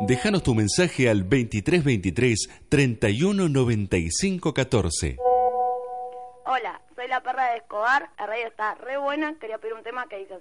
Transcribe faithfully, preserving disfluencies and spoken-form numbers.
Déjanos tu mensaje al veintitrés veintitrés, treinta y uno noventa y cinco catorce. Hola, soy la perra de Escobar, la radio está re buena, quería pedir un tema que dice así.